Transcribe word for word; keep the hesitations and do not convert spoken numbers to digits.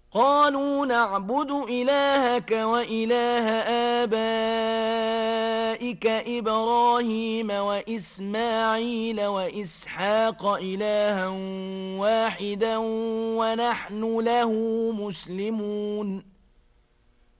قالوا نعبد إلهك وإله آبائك إبراهيم وإسماعيل وإسحاق إلها واحدا ونحن له مسلمون